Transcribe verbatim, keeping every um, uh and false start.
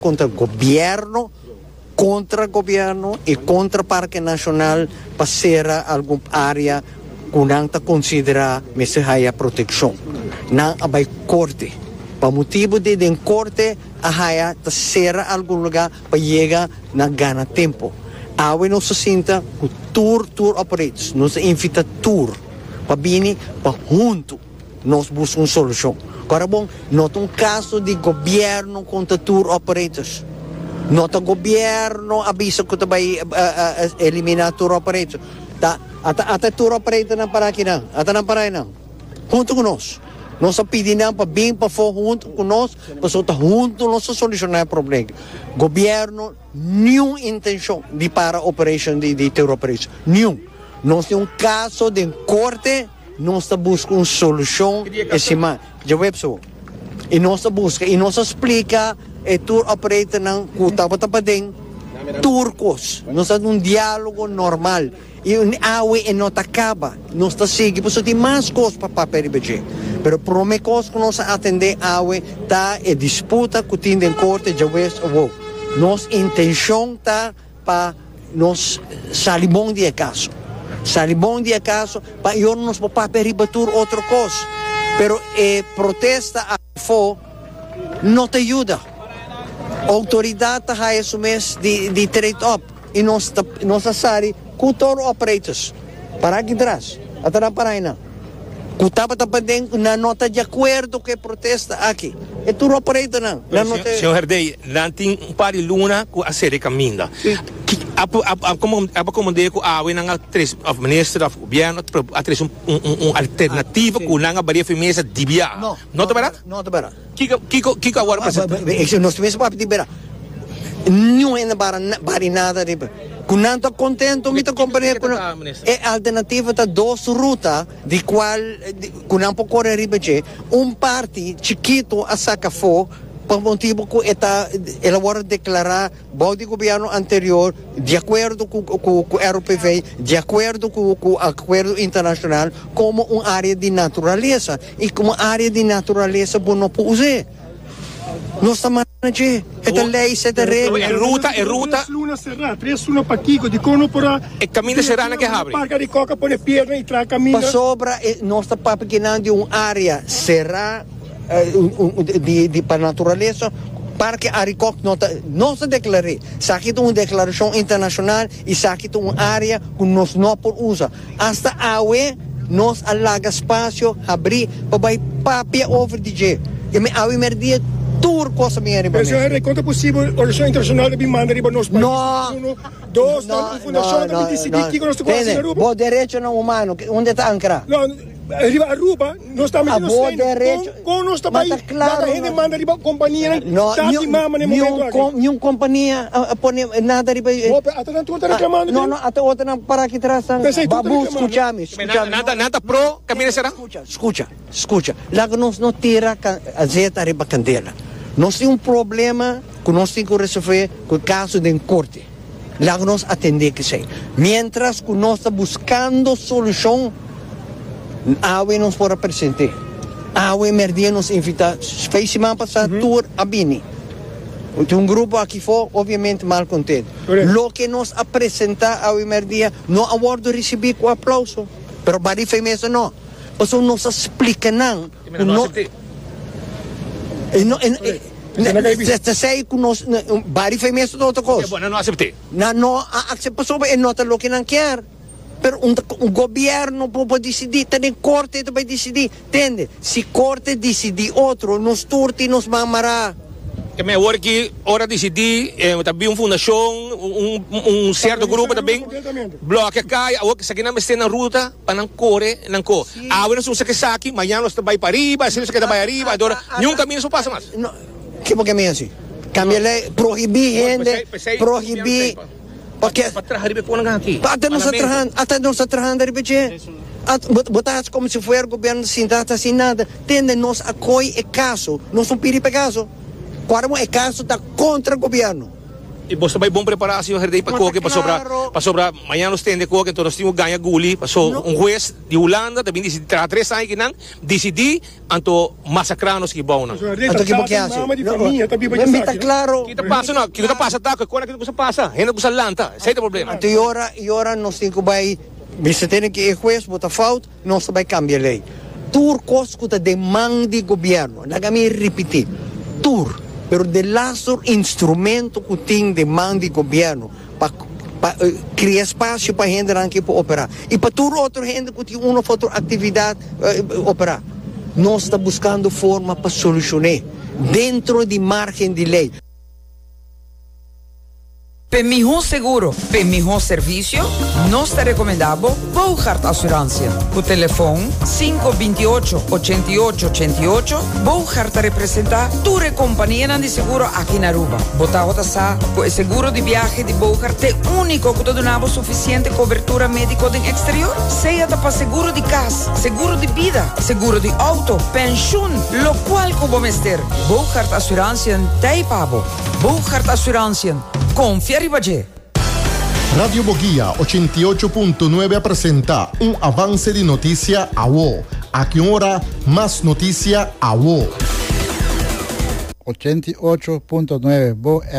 contra el gobierno, contra el gobierno y contra el Parque Nacional para ser alguna área que no se considera que protección. No hay corte. Por motivo de den corte, a ser algún lugar para llegar a ganar tiempo. Ahora nos se sienta que tour, tour operators, nos invita tour para venir para junto, nos busca una solución. Agora, bom, não é um caso de governo contra tour operators. Não é o governo avisa que vai uh, uh, eliminar tour operators. Tá, até, até tour operator não para aqui não. Até não para aí não. Junto conosco. Nós pedimos para vir para fora junto conosco, para estar junto nós solucionar o problema. Governo, nenhuma intenção de parar a operação de, de tour operators. Nenhum. Nós temos um caso de corte. Nós buscamos uma solução esse mês. Já vê, pessoal? E nós buscamos, e nós explica o tour operator não que estava tapando turcos. Nós temos um diálogo normal. E o água não acaba. Nós estamos seguindo, porque tem mais coisas para papel e budget. Mas a primeira coisa que nós atendemos a água está em disputa que tem em corte, já vê, nossa intenção está para nós sair bom de caso. Sabe bom dia caso, para eu não vou para ribatur outra coisa. Pero eh, protesta a fo não te ajuda. A autoridade está isso mesmo de, de trade-up. E nós nós sabe com todos os operators. Para aqui atrás, até na Paraína. Que estava também na nota de acordo que protesta aqui. É tudo operator não. Senhor Herdei, não tem um par de luna que a série caminha. Apa como de ko awin ng atres of minister of gobyerno atres um um alternativa ko nang baria firmeza dibia. No. No te verá? No te verá. Kiko kiko kiko agora para. Isso nós temos para dibera. Não é para para nada de. Quando está contento, me está companhia com é alternativa da duas rutas de qual quando não pode correr ribeche um parte chiquito a saca fo por motivo que está ela vai declarar o governo anterior de acordo com com o R P V de acordo com o acordo internacional como uma área de natureza e como área de natureza bom não pode usar. Nós estamos manejando esta lei, esta regra. É ruta, é ruta. Três lunas será, três lunas para Kiko, de Conopora. É caminho será na que abre. Parca de coca, põe perna e traz caminho. Para sobra, nós estamos pequenando de uma área será de, de para natureza. Parque Aricoc não se declarou. Isso aqui é uma declaração internacional e isso aqui é uma área que nós não podemos usar. Hasta awe, nós alaga espaço, abrir, para papia over D J. E me awe merdia tour cosa minha Mas senhor, quanto é possível a organização internacional de manda riba nos países? No. Dois, a fundação da B T C D que nós estamos fazendo Aruba. O direito não humano, onde está ancrado? Não, riba Aruba, nós estamos no saindo com nós também. Cada gente manda riba companhia, tá que mama nem momento aqui. Nenhuma companhia põe nada riba. Até não tu está reclamando? Não, não, até outra não para aqui atrás. Babu, escutame, escutame. Nada, nada pro, caminho será? Escuta, escuta, escuta. Lá que nós não tira a zeta riba candela. Nós temos um problema que nós temos que resolver com o caso de corte. Lá que nós atendemos que sei. Mientras que nós estamos buscando solução, a A U E nos pode apresentar. A U E merdia nos invita, fez semana passada, uhum. tour a Bini. Tem um grupo aqui fora, obviamente, mal contente. Lo que nos apresentar a U E merdia, não aguardo receber com aplauso. Pero bari femesa não. Porque não se explica não. Não. E não, se sei que nós bari faz mesmo de outra coisa. Não aceitei. Não, não aceitou e não está o que não quer. Pero um, um governo pode decidir, tem corte para decidir, entende? Se corte decidir outro, nos turti nos mamará. Que me agora que hora decidir, eh, também uma fundação, um, um, um certo grupo também, bloco que cai, o que se aqui não está na ruta, para não correr, não correr. Agora nós temos que aqui, amanhã nós vai para arriba, se nós que vai arriba, agora nenhum caminho só passa mais. Que por caminho assim? Caminho é proibir gente, proibir, porque até nós atrahando, até nós atrahando arriba de botar como se fosse o governo sem data, sem nada, tende nós acolhe o caso, nós não pedimos caso. Agora é caso está contra o governo. E você vai bom preparação, herdei para coque, para sobrar, para sobrar, amanhã nós temos coque, então nós temos ganha guli, passou um juiz de Holanda, também disse, tra três anos que não, decidi, anto massacrar nos que bom, não. Anto que bakiasi. Não, está claro. Kita passa, não, kita passa, tá, que quando kita passa, ainda passa lanta, esse é o problema. Anto ora, ora nós temos que vai, você tem que ir juiz, botar falta, nós vai cambiar a lei. Tur cosco da demanda do governo, não me repetir, tur, pero de lazo instrumento que tem demanda do governo para uh, criar espaço para gente que pode operar. E para tur outra gente que tem uma outra atividade uh, operar. Nós estamos buscando forma para solucionar dentro de margem de lei. Para melhor seguro, para melhor serviço, nós te recomendamos Bouchard Assurância. O telefone cinco dois oito, oito oito oito oito. Bouchard representa tua companhia de seguro aqui na Aruba. Bota outra sa, o seguro de viagem de Bouchard é único que te donava suficiente cobertura médica do exterior. Seja para seguro de casa, seguro de vida, seguro de auto, pensão, lo qual que vamos ter. Bouchard Assurância tem pavo. Bouchard Assurância. Confia Ribaje. Radio Boguía ochenta y ocho punto nueve presenta un avance de noticia a vos. A qué hora más noticia a vos. ochenta y ocho punto nueve Bo